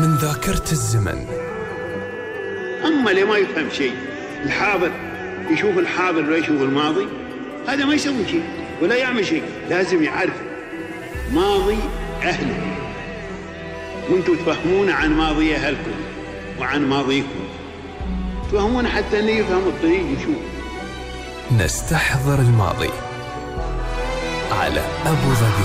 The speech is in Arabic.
من ذاكرة الزمن. أما اللي ما يفهم شيء، الحاضر يشوف الحاضر ولا يشوف الماضي، هذا ما يسوي شيء ولا يعمل شيء. لازم يعرف ماضي أهله، وانتم تفهمون عن ماضي أهلكم وعن ماضيكم، تفهمون حتى أنه يفهم الطريق يشوف. نستحضر الماضي على أبو ظبي.